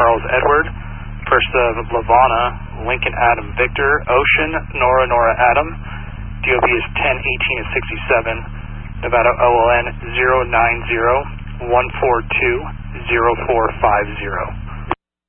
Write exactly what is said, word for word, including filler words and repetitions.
Charles Edward, first of Lavana, Lincoln Adam Victor, Ocean, Nora Nora Adam, D O B is ten eighteen sixty-seven, Nevada O L N zero nine zero one four two zero four five zero.